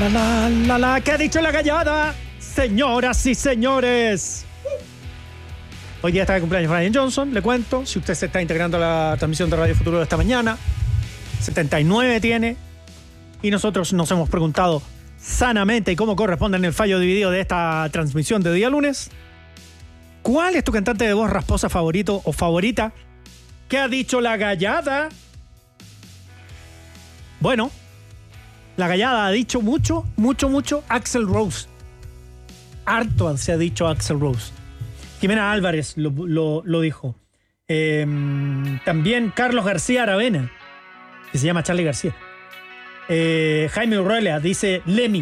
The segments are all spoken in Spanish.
¿Qué ha dicho la gallada? Señoras y señores. Hoy día está de cumpleaños Brian Johnson, le cuento. Si usted se está integrando a la transmisión de Radio Futuro de esta mañana, 79 tiene. Y nosotros nos hemos preguntado sanamente y como corresponde en el fallo dividido de esta transmisión de día lunes, ¿cuál es tu cantante de voz rasposa favorito o favorita? ¿Qué ha dicho la gallada? Bueno, la gallada ha dicho mucho Axl Rose. Harto se ha dicho Axl Rose. Jimena Álvarez lo dijo. También Carlos García Aravena, que se llama Charlie García. Jaime Urrela dice Lemmy.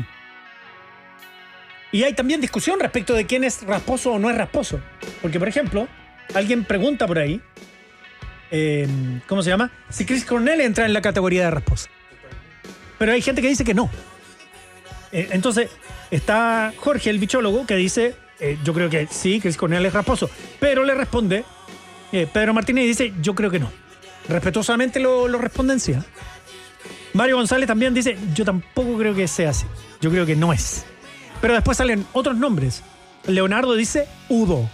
Y hay también discusión respecto de quién es rasposo o no es rasposo. Porque, por ejemplo, alguien pregunta por ahí, ¿cómo se llama? Si Chris Cornell entra en la categoría de rasposo. Pero hay gente que dice que no. Entonces, está Jorge, el bichólogo, que dice, yo creo que sí, Chris Cornell es rasposo. Pero le responde Pedro Martínez y dice, yo creo que no. Respetuosamente lo responde en sí. Mario González también dice, yo tampoco creo que sea así. Yo creo que no es. Pero después salen otros nombres. Leonardo dice Udo.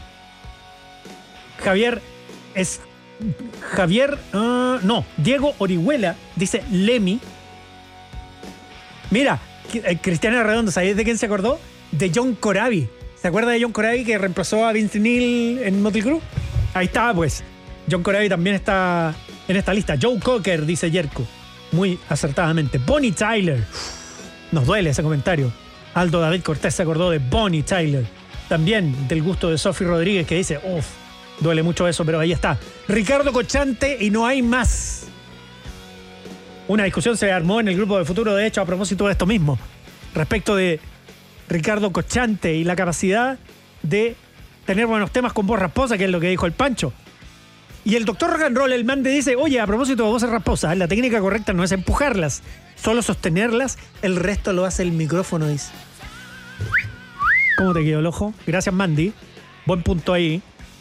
Diego Orihuela dice Lemmy. Mira, Cristiana Redondo, ¿sabéis de quién se acordó? De John Corabi. ¿Se acuerda de John Corabi que reemplazó a Vince Neil en Motley Crue? Ahí está, pues. John Corabi también está en esta lista. Joe Cocker, dice Yerko. Muy acertadamente. Bonnie Tyler. Nos duele ese comentario. Aldo David Cortés se acordó de Bonnie Tyler. También del gusto de Sophie Rodríguez, que dice, duele mucho eso, pero ahí está. Ricardo Cochante y no hay más. Una discusión se armó en el grupo de Futuro, de hecho, a propósito de esto mismo. Respecto de Ricardo Cochante y la capacidad de tener buenos temas con voz rasposa, que es lo que dijo el Pancho. Y el doctor Rock and Roll, el man, dice, oye, a propósito de voces rasposas, la técnica correcta no es empujarlas, solo sostenerlas, el resto lo hace el micrófono, dice. ¿Cómo te quedó el ojo? Gracias, Mandy. Buen punto ahí.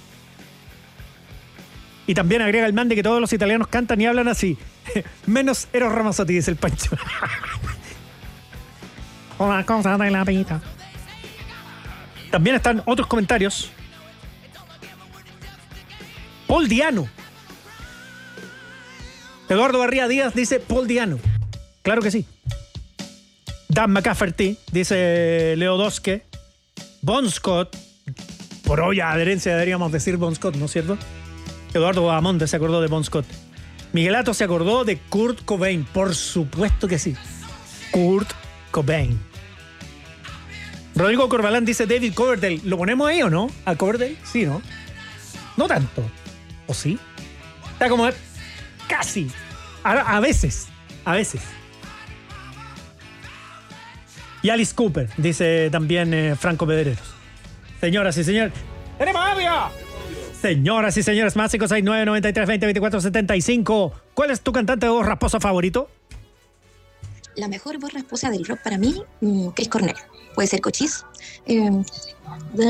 Y también agrega el Mandy que todos los italianos cantan y hablan así. Menos Eros Ramazzotti, dice el Pancho. Una cosa de la vida. También están otros comentarios. Paul Diano. Eduardo Barría Díaz dice Paul Diano. Claro que sí. Dan McCafferty dice Leo Dosque. Bon Scott. Por obvia adherencia deberíamos decir Bon Scott, ¿no es cierto? Eduardo Bahamonde se acordó de Bon Scott. Miguelato se acordó de Kurt Cobain. Por supuesto que sí. Kurt Cobain. Rodrigo Corbalán dice David Coverdale. ¿Lo ponemos ahí o no? ¿A Coverdale? Sí, ¿no? No tanto. ¿O sí? Está como casi. A veces. Y Alice Cooper, dice también Franco Pedreros. Señoras y señores. ¡Tenemos audio! Señoras y señores, más 569 93 20 24 75. ¿Cuál es tu cantante de voz rasposa favorito? La mejor voz rasposa del rock para mí, Chris Cornell. Puede ser Cochise.